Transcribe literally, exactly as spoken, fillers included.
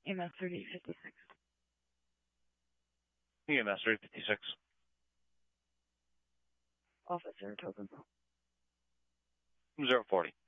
E M S thirty-eight fifty-six. E M S thirty fifty-six. Officer Tobin. zero forty.